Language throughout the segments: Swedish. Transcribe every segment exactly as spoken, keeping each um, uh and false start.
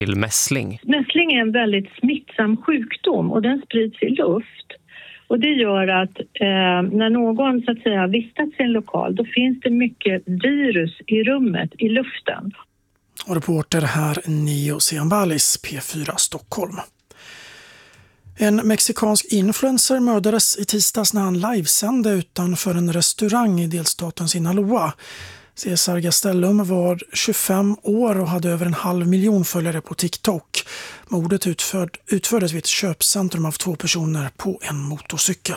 till mässling. Mässling är en väldigt smittsam sjukdom och den sprids i luft. Och det gör att eh, när någon så att säga vistats i en lokal, då finns det mycket virus i rummet, i luften. Och reporter här Nio Siambalis, P fyra Stockholm. En mexikansk influencer mördades i tisdags när han livesände utanför en restaurang i delstaten Sinaloa. Cesar Gastelum var tjugofem år och hade över en halv miljon följare på TikTok. Mordet utförd, utfördes vid ett köpcentrum av två personer på en motorcykel.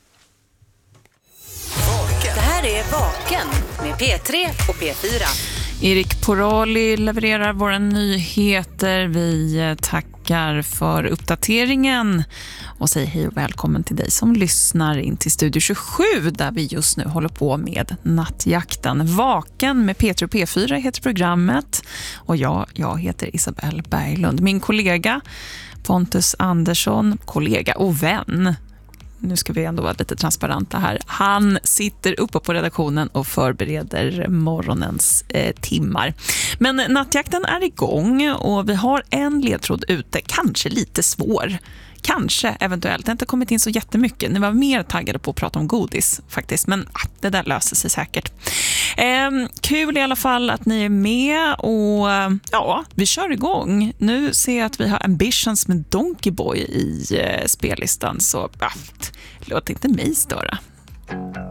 Det här är Vaken med P tre och P fyra. Erik Porali levererar våra nyheter. Vi tackar för uppdateringen och säger hej och välkommen till dig som lyssnar in till Studio tjugosju där vi just nu håller på med nattjakten. Vaken med P tre och P fyra heter programmet och jag, jag heter Isabelle Berglund. Min kollega Pontus Andersson, kollega och vän, nu ska vi ändå vara lite transparenta här. Han sitter uppe på redaktionen och förbereder morgonens eh, timmar. Men nattjakten är igång och vi har en ledtråd ute, kanske lite svår. Kanske, eventuellt. Det har inte kommit in så jättemycket. Ni var mer taggade på att prata om godis faktiskt. Men ah, det där löser sig säkert. Eh, kul i alla fall att ni är med. Och ja, vi kör igång. Nu ser jag att vi har Ambitions med Donkey Boy i eh, spellistan. Så ah, låt inte mig störa.